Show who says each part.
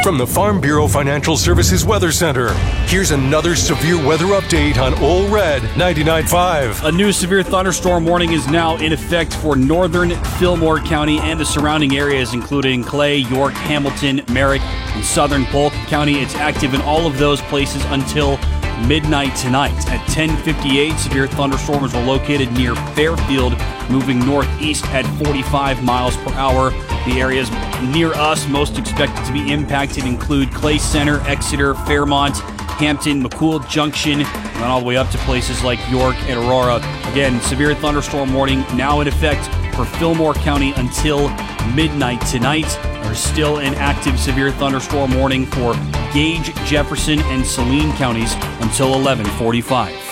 Speaker 1: From the Farm Bureau Financial Services Weather Center, here's another severe weather update on Ole Red 99.5.
Speaker 2: A new severe thunderstorm warning is now in effect for northern Fillmore County and the surrounding areas, including Clay, York, Hamilton, Merrick, and southern Polk County. It's active in all of those places until midnight tonight. At 10:58, severe thunderstorms were located near Fairfield, moving northeast at 45 miles per hour. The areas near us most expected to be impacted include Clay Center, Exeter, Fairmont, Hampton, McCool Junction, and all the way up to places like York and Aurora. Again, severe thunderstorm warning now in effect for Fillmore County until midnight tonight. There's still an active severe thunderstorm warning for Gage, Jefferson, and Saline counties until 11:45.